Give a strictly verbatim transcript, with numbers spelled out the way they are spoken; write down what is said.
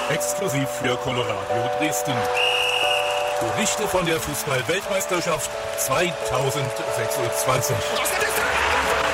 Exklusiv für Coloradio Dresden. Berichte von der Fußball-Weltmeisterschaft zweitausendsechsundzwanzig.